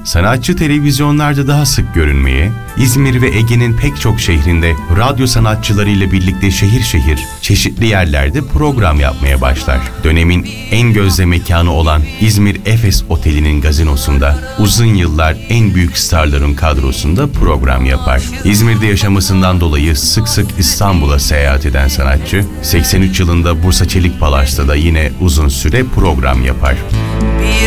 Sanatçı televizyonlarda daha sık görünmeye, İzmir ve Ege'nin pek çok şehrinde radyo sanatçılarıyla birlikte şehir şehir, çeşitli yerlerde program yapmaya başlar. Dönemin en gözde mekanı olan İzmir Efes Oteli'nin gazinosunda uzun yıllar en büyük starların kadrosunda program yapar. İzmir'de yaşamasından dolayı sık sık İstanbul'a seyahat eden sanatçı, 83 yılında Bursa Çelik Palas'ta da yine uzun süre program yapar.